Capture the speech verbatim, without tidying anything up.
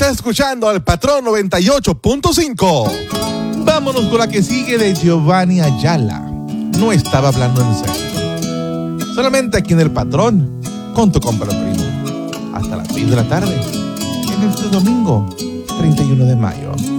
Está escuchando al Patrón noventa y ocho punto cinco. Vámonos con la que sigue de Giovanni Ayala. No estaba hablando en serio. Solamente aquí en el Patrón, con tu compa primo. Hasta las seis de la tarde, en este domingo, treinta y uno de mayo.